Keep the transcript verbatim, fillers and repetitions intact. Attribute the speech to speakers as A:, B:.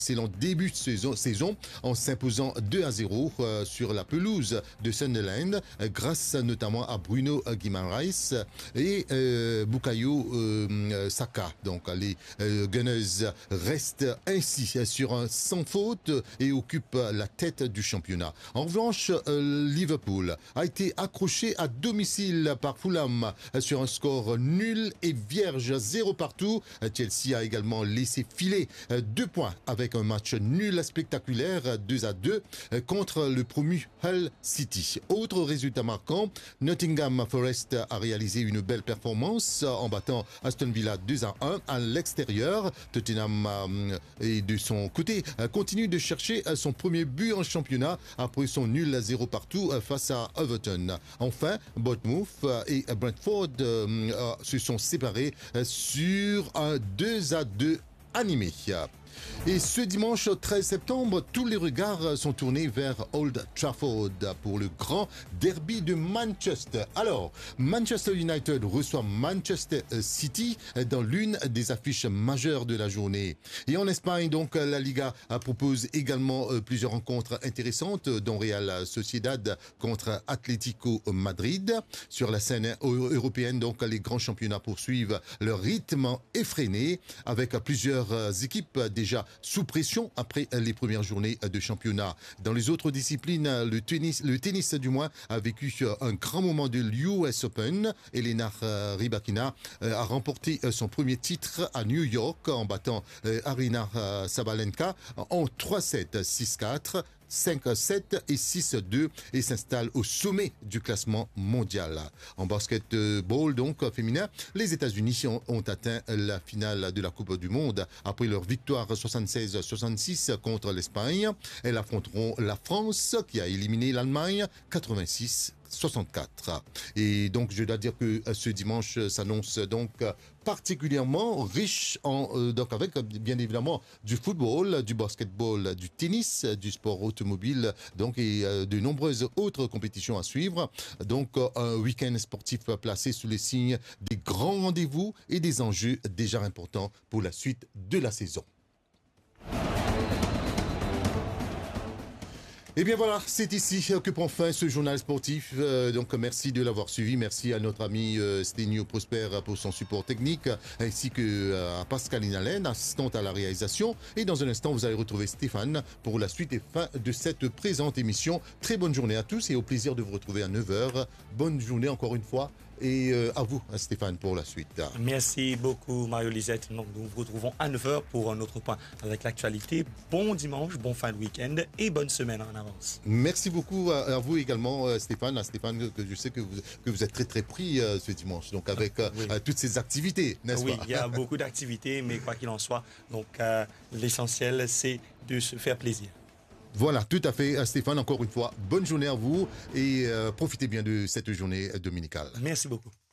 A: excellent début de saison, saison en s'imposant deux à zéro euh, sur la pelouse de Sunderland euh, grâce notamment à Bruno Guimaraes et euh, Bukayo euh, Saka. Donc les euh, Gunners restent ainsi sur un sans faute et occupent la tête du championnat. En revanche, euh, Liverpool a été accroché à domicile par Fulham sur un score nul et vierge, zéro partout. Chelsea a également laissé filer deux points avec un match nul spectaculaire, deux à deux, contre le promu Hull City. Autre résultat marquant, Nottingham Forest a réalisé une belle performance en battant Aston Villa deux à un à l'extérieur. Tottenham euh, et de son côté continue de chercher son premier but en championnat après son nul à zéro partout face à Everton. Enfin, Bournemouth et Brentford euh, se sont séparés sur un deux à deux animé. Et ce dimanche treize septembre, tous les regards sont tournés vers Old Trafford pour le grand derby de Manchester. Alors, Manchester United reçoit Manchester City dans l'une des affiches majeures de la journée. Et en Espagne, donc, la Liga propose également plusieurs rencontres intéressantes, dont Real Sociedad contre Atlético Madrid. Sur la scène européenne, donc, les grands championnats poursuivent leur rythme effréné avec plusieurs équipes déjà sous pression après les premières journées de championnat. Dans les autres disciplines, le tennis, le tennis du moins a vécu un grand moment de l'U S Open. Elena Rybakina a remporté son premier titre à New York en battant Aryna Sabalenka en trois sept, six quatre. cinq à sept et six à deux et s'installe au sommet du classement mondial. En basketball donc féminin, les États-Unis ont, ont atteint la finale de la Coupe du Monde après leur victoire soixante-seize à soixante-six contre l'Espagne. Elles affronteront la France qui a éliminé l'Allemagne quatre-vingt-six soixante-quatre. Et donc je dois dire que ce dimanche s'annonce donc particulièrement riche en euh, donc avec bien évidemment du football, du basketball, du tennis, du sport automobile, donc et euh, de nombreuses autres compétitions à suivre. Donc euh, un week-end sportif placé sous les signes des grands rendez-vous et des enjeux déjà importants pour la suite de la saison. Et bien voilà, c'est ici que prend fin ce journal sportif. Euh, donc merci de l'avoir suivi. Merci à notre ami euh, Sténio Prosper pour son support technique, ainsi que euh, à Pascaline Allen, assistante à la réalisation. Et dans un instant, vous allez retrouver Stéphane pour la suite et fin de cette présente émission. Très bonne journée à tous et au plaisir de vous retrouver à neuf heures. Bonne journée encore une fois. Et euh, à vous, Stéphane, pour la suite.
B: Merci beaucoup, Mario-Lisette. Donc, nous vous retrouvons à neuf heures pour un autre point avec l'actualité. Bon dimanche, bon fin de week-end et bonne semaine en avance.
A: Merci beaucoup à, à vous également, Stéphane. À Stéphane, que je sais que vous, que vous êtes très, très pris euh, ce dimanche, donc avec euh, oui. toutes ces activités, n'est-ce
B: oui,
A: pas?
B: Oui, il y a beaucoup d'activités, mais quoi qu'il en soit, donc euh, l'essentiel, c'est de se faire plaisir.
A: Voilà, tout à fait, Stéphane, encore une fois, bonne journée à vous et euh, profitez bien de cette journée dominicale.
B: Merci beaucoup.